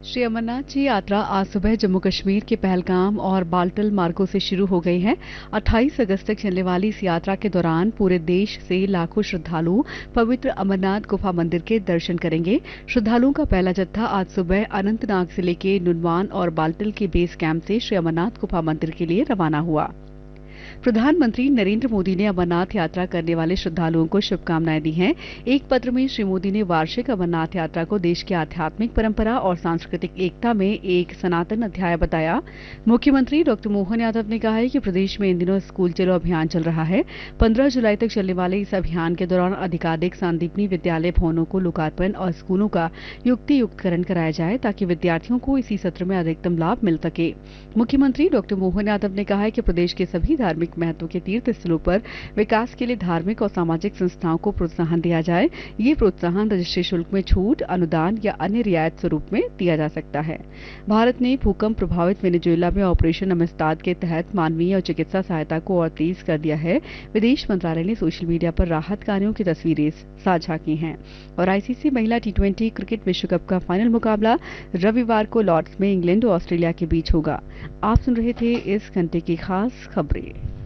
श्री अमरनाथ जी यात्रा आज सुबह जम्मू कश्मीर के पहलगाम और बाल्टल मार्गों से शुरू हो गई है। 28 अगस्त तक चलने वाली इस यात्रा के दौरान पूरे देश से लाखों श्रद्धालु पवित्र अमरनाथ गुफा मंदिर के दर्शन करेंगे। श्रद्धालुओं का पहला जत्था आज सुबह अनंतनाग जिले के नुनवान और बाल्टल के बेस कैंप से श्री अमरनाथ गुफा मंदिर के लिए रवाना हुआ। प्रधानमंत्री नरेंद्र मोदी ने अमरनाथ यात्रा करने वाले श्रद्धालुओं को शुभकामनाएं दी हैं। एक पत्र में श्री मोदी ने वार्षिक अमरनाथ यात्रा को देश की आध्यात्मिक परंपरा और सांस्कृतिक एकता में एक सनातन अध्याय बताया। मुख्यमंत्री डॉक्टर मोहन यादव ने कहा है कि प्रदेश में इन दिनों स्कूल चलो अभियान चल रहा है। 15 जुलाई तक चलने वाले इस अभियान के दौरान अधिकाधिक सांदीपनी विद्यालय भवनों को लोकार्पण और स्कूलों का युक्तियुक्तकरण कराया जाए ताकि विद्यार्थियों को इसी सत्र में अधिकतम लाभ मिल सके। मुख्यमंत्री डॉक्टर मोहन यादव ने कहा है कि प्रदेश के सभी धार्मिक महत्व के तीर्थ स्थलों पर विकास के लिए धार्मिक और सामाजिक संस्थाओं को प्रोत्साहन दिया जाए। ये प्रोत्साहन रजिस्ट्री शुल्क में छूट, अनुदान या अन्य रियायत स्वरूप में दिया जा सकता है। भारत ने भूकंप प्रभावित वेनेजुएला में ऑपरेशन अमिस्ताद के तहत मानवीय और चिकित्सा सहायता को और तेज कर दिया है। विदेश मंत्रालय ने सोशल मीडिया पर राहत कार्यों की तस्वीरें साझा की हैं। और आईसीसी महिला टी20 क्रिकेट विश्व कप का फाइनल मुकाबला रविवार को लॉर्ड्स में इंग्लैंड और ऑस्ट्रेलिया के बीच होगा। आप सुन रहे थे इस घंटे की खास खबरें।